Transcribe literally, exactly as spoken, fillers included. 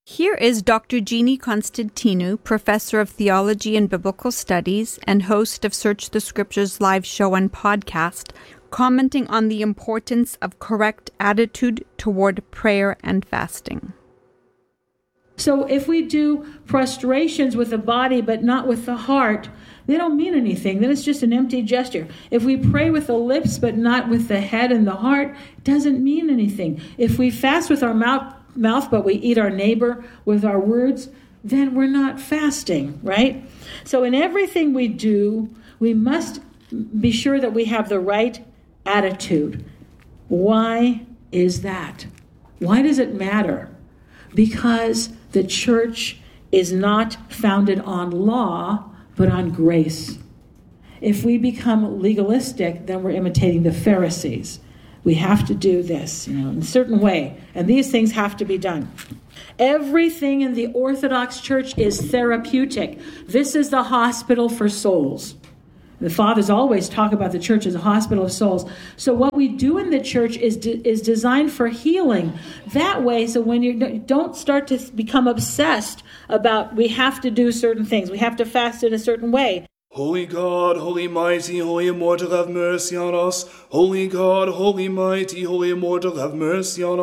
Here is Doctor Jeannie Constantinou, Professor of Theology and Biblical Studies and host of Search the Scriptures live show and podcast, commenting on the importance of correct attitude toward prayer and fasting. So if we do prostrations with the body but not with the heart, they don't mean anything. Then it's just an empty gesture. If we pray with the lips but not with the head and the heart, it doesn't mean anything. If we fast with our mouth, mouth but we eat our neighbor with our words, then we're not fasting, right? So in everything we do, we must be sure that we have the right attitude. Why is that? Why does it matter? Because the church is not founded on law, but on grace. If we become legalistic, then we're imitating the Pharisees. We have to do this, you know, in a certain way, and these things have to be done. Everything in the Orthodox Church is therapeutic. This is the hospital for souls. The fathers always talk about the church as a hospital of souls. So what we do in the church is de- is designed for healing. That way, so when you don't start to become obsessed about we have to do certain things, we have to fast in a certain way. Holy God, holy mighty, holy immortal, have mercy on us. Holy God, holy mighty, holy immortal, have mercy on us.